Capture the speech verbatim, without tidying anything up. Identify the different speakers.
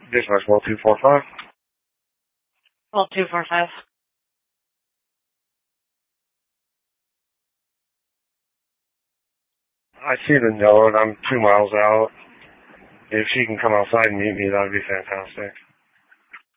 Speaker 1: Dispatch one two four five.
Speaker 2: one two four five.
Speaker 1: I see the note. I'm two miles out. If she can come outside and meet me, that would be fantastic.